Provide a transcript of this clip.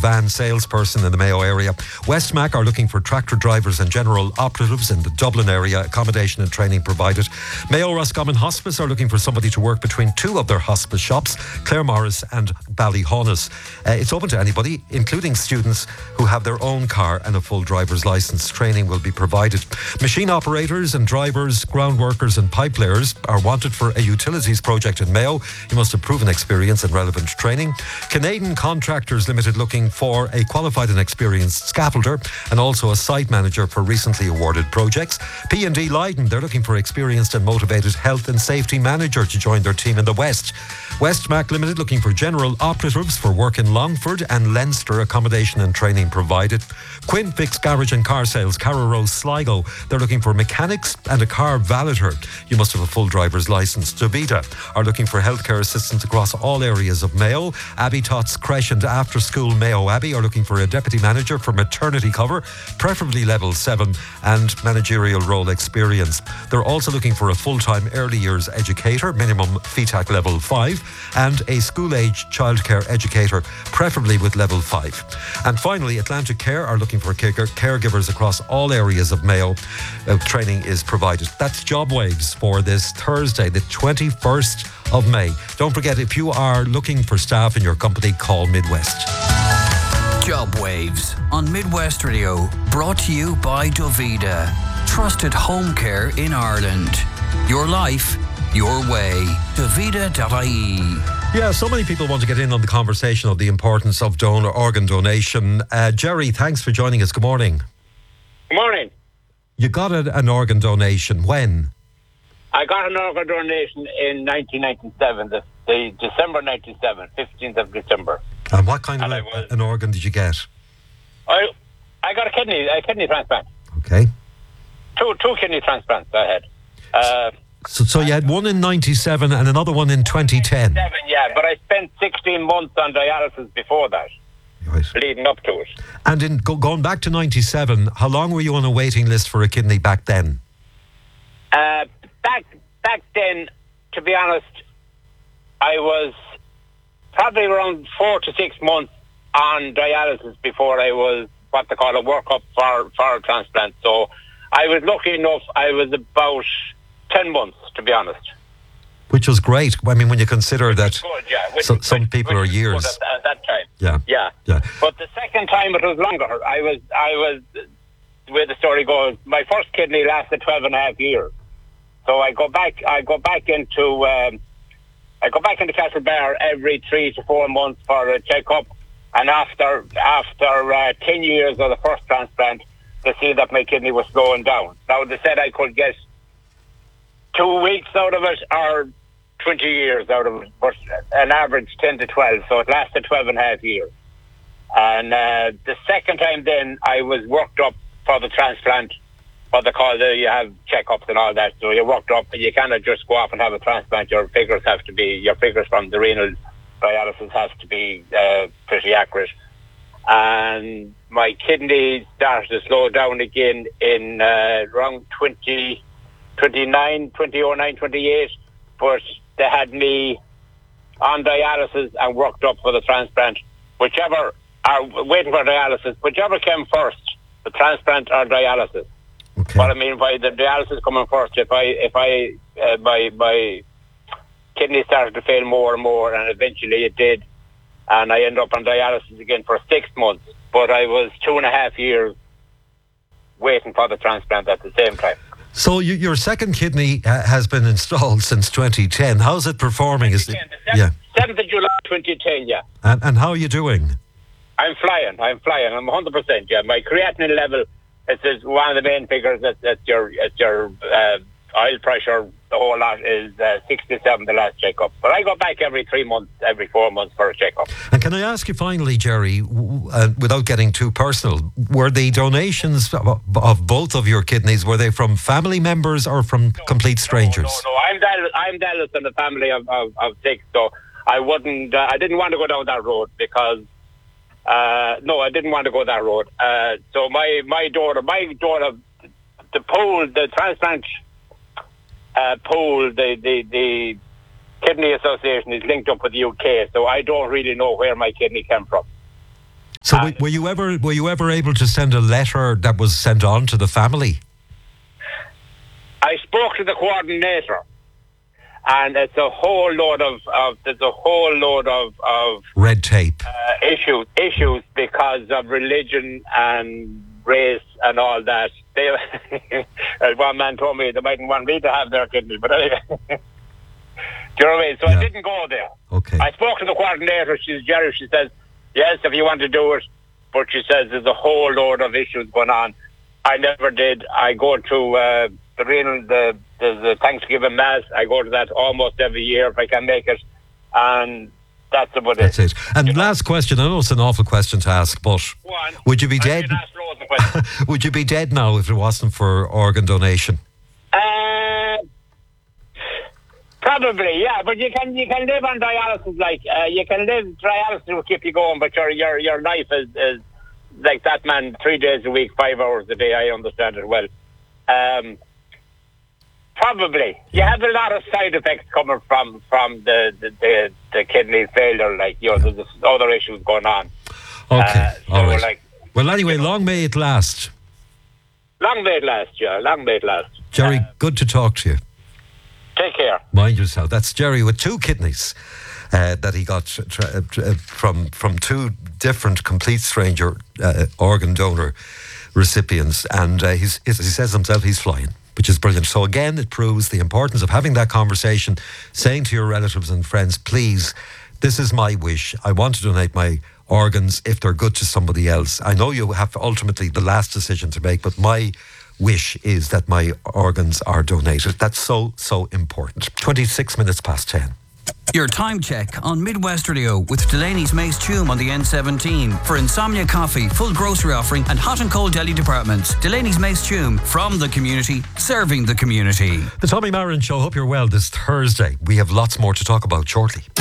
van salesperson in the Mayo area. Westmac are looking for tractor drivers and general operatives in the Dublin area. Accommodation and training provided. Mayo Roscommon Hospice are looking for somebody to work between two of their hospice shops, Claremorris and Ballyhonus. It's open to anybody, including students who have their own car and a full driver's licence. Training will be provided. Machine operators and drivers, ground workers and pipe layers are wanted for a utilities project in Mayo. You must have proven experience and relevant training. Canadian Contractors Limited looking for a qualified and experienced scaffolder and also a site manager for recently awarded projects. P&D Leiden, they're looking for experienced and motivated health and safety manager to join their team in the West. Westmac Limited looking for general operatives for work in Longford and Leinster. Accommodation and training provided. Quinn Fix Garage and Car Sales, Carrow Road, Sligo. They're looking for mechanics and a car valeter. You must have a full driver's licence. Davida are looking for healthcare assistants across all areas of Mayo. Abbey Tots Creche and After School Mayo Abbey are looking for a deputy manager for maternity cover, preferably level 7 and managerial role experience. They're also looking for a full-time early years educator, minimum FETAC level 5, and a school-age childcare educator, preferably with level 5. And finally, Atlantic Care are looking for caregivers across all areas of Mayo. Training is provided. That's Job Waves for this Thursday, the 21st of May. Don't forget, if you are looking for staff in your company, call Midwest. Job Waves on Midwest Radio, brought to you by Davida. Trusted home care in Ireland. Your life, your way. Davida.ie. Yeah, so many people want to get in on the conversation of the importance of organ donation. Jerry, thanks for joining us. Good morning. Good morning. You got an organ donation. When? I got an organ donation in 1997, the December 97, 15th of December. And what kind of an organ did you get? I got a kidney transplant. Okay. Two kidney transplants I had. So you had one in 97 and another one in 2010? Yeah, but I spent 16 months on dialysis before that, right, leading up to it. And going back to 97, how long were you on a waiting list for a kidney back then? Back then, to be honest, I was probably around 4 to 6 months on dialysis before I was what they call a workup for a transplant. So I was lucky enough, I was about 10 months, to be honest. Which was great. I mean, when you consider that good, yeah. some people are years. At that time. Yeah. But the second time it was longer. I was, the way the story goes, my first kidney lasted 12 and a half years. So I go back into Castlebar every 3 to 4 months for a checkup. And after 10 years of the first transplant, they see that my kidney was slowing down. Now, they said I could get 2 weeks out of it or 20 years out of it, but an average 10 to 12. So it lasted 12 and a half years. And the second time then, I was worked up for the transplant. What they call you have checkups and all that. So you're worked up and you cannot just go off and have a transplant. Your figures from the renal dialysis have to be pretty accurate. And my kidney started to slow down again in around 2009, 28, but they had me on dialysis and worked up for the transplant. Waiting for dialysis, whichever came first, the transplant or dialysis. Okay. What I mean by the dialysis coming first, my kidney started to fail more and more, and eventually it did, and I ended up on dialysis again for 6 months. But I was 2.5 years waiting for the transplant at the same time. So your second kidney has been installed since 2010. How's it performing? 7th of July 2010, yeah. And how are you doing? I'm flying. I'm 100%, yeah. My creatinine level is one of the main figures. That's your oil pressure, the whole lot is 67 the last checkup. But I go back every 3 months, every 4 months for a checkup. And can I ask you finally, Jerry, without getting too personal, were the donations of both of your kidneys, were they from family members or from complete strangers? No. I'm Dallas in the family of 6, so I wouldn't. I didn't want to go down that road because. I didn't want to go that road. So my daughter, the transplant pool, the Kidney Association is linked up with the UK, so I don't really know where my kidney came from. So were you ever able to send a letter that was sent on to the family? I spoke to the coordinator, and it's a whole load of Red tape. Issues because of religion and race and all that. They, one man told me they mightn't want me to have their kidney, but anyway. Do you know what I mean? So I didn't go there. Okay. I spoke to the coordinator. She's Jerry. She says, yes, if you want to do it. But she says there's a whole load of issues going on. I never did. I go to the Thanksgiving Mass. I go to that almost every year if I can make it. And that's about it. That's it. And last question. I know it's an awful question to ask, but would you be dead? Would you be dead now if it wasn't for organ donation? Probably, yeah. But you can live on dialysis. Dialysis will keep you going, but your life is like that man. 3 days a week, 5 hours a day. I understand it well. Probably, you have a lot of side effects coming from the kidney failure. There's other issues going on. Okay, all right. Well, anyway, long may it last. Long may it last, yeah. Long may it last. Jerry, good to talk to you. Take care. Mind yourself. That's Jerry with 2 kidneys that he got from 2 different complete stranger organ donor recipients, and he says himself he's flying, which is brilliant. So again, it proves the importance of having that conversation, saying to your relatives and friends, please, this is my wish. I want to donate my organs if they're good to somebody else. I know you have ultimately the last decision to make, but my wish is that my organs are donated. That's so important. 26 minutes past 10. Your time check on Midwest Radio with Delaney's Mace Tume on the N17 for Insomnia Coffee, full grocery offering and hot and cold deli departments. Delaney's Mace Tume, from the community, serving the community. The Tommy Marin Show. Hope you're well this Thursday. We have lots more to talk about shortly.